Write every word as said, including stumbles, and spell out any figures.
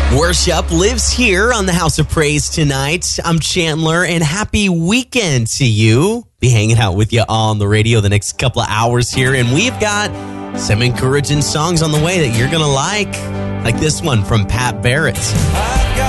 Worship lives here on the House of Praise tonight. I'm Chandler, and happy weekend to you. Be hanging out with you on the radio the next couple of hours here, and we've got some encouraging songs on the way that you're going to like, like this one from Pat Barrett.